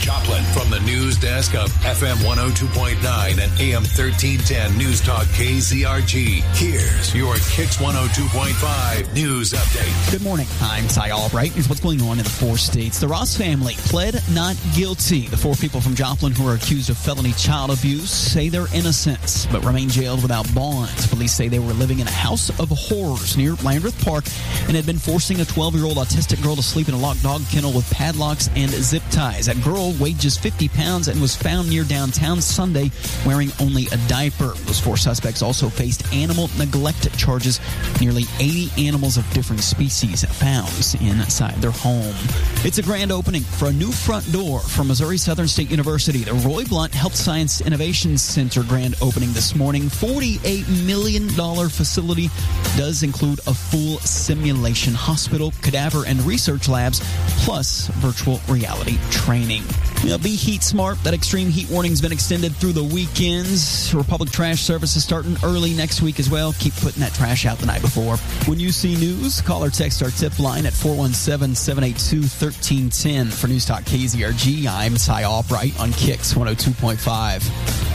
Joplin. From the news desk of FM 102.9 and AM 1310 News Talk KZRG, here's your Kicks 102.5 News Update. Good morning. I'm Ty Albright. Here's what's going on in the 4 states. The Ross family pled not guilty. The 4 people from Joplin who are accused of felony child abuse say they're innocent, but remain jailed without bond. Police say they were living in a house of horrors near Landreth Park and had been forcing a 12-year-old autistic girl to sleep in a locked dog kennel with padlocks and zip ties. That girl weighed just 50 pounds and was found near downtown Sunday wearing only a diaper. Those 4 suspects also faced animal neglect charges. Nearly 80 animals of different species found inside their home. It's a grand opening for a new front door for Missouri Southern State University. The Roy Blunt Health Science Innovation Center grand opening this morning. $48 million facility does include a full simulation hospital, cadaver, and research labs, plus virtual reality training. Be heat smart. That extreme heat warning's been extended through the weekends. Republic Trash Service is starting early next week as well. Keep putting that trash out the night before. When you see news, call or text our tip line at 417-782-1310. For News Talk KZRG, I'm Ty Albright on Kicks 102.5.